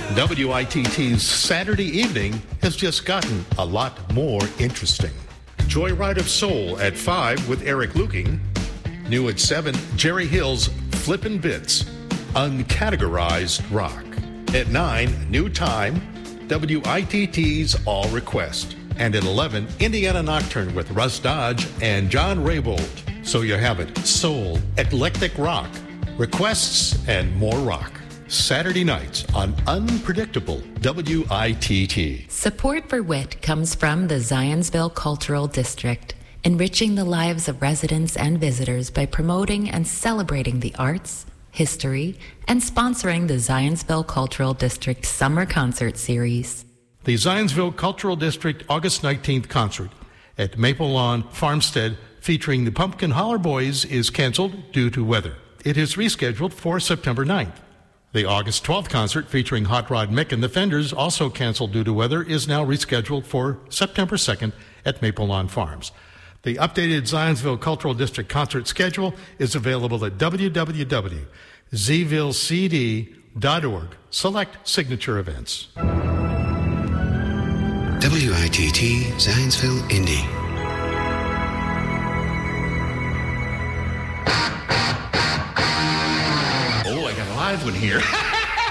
WITT's Saturday evening has just gotten a lot more interesting. Joyride of Soul at 5 with Eric Luking. New at 7, Jerry Hill's Flippin' Bits, Uncategorized Rock. At 9, New Time, WITT's All Request. And at 11, Indiana Nocturne with Russ Dodge and John Raybould. So you have it, soul, eclectic rock, requests, and more rock. Saturday nights on Unpredictable WITT. Support for WIT comes from the Zionsville Cultural District, enriching the lives of residents and visitors by promoting and celebrating the arts, history, and sponsoring the Zionsville Cultural District Summer Concert Series. The Zionsville Cultural District August 19th concert at Maple Lawn Farmstead featuring the Pumpkin Holler Boys is canceled due to weather. It is rescheduled for September 9th. The August 12th concert featuring Hot Rod Mick and the Fenders, also canceled due to weather, is now rescheduled for September 2nd at Maple Lawn Farms. The updated Zionsville Cultural District concert schedule is available at www.zvillecd.org. Select signature events. WITT Zionsville, Indy. Oh, I got a live one here.